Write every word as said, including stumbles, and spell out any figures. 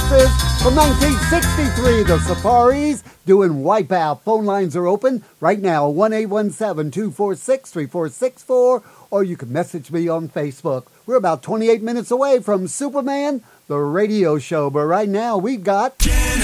is from nineteen sixty-three, the Safaris doing Wipeout. Phone lines are open right now, one eight one seven, two four six, three four six four, or you can message me on Facebook. We're about twenty-eight minutes away from Superman, the radio show, but right now we've got...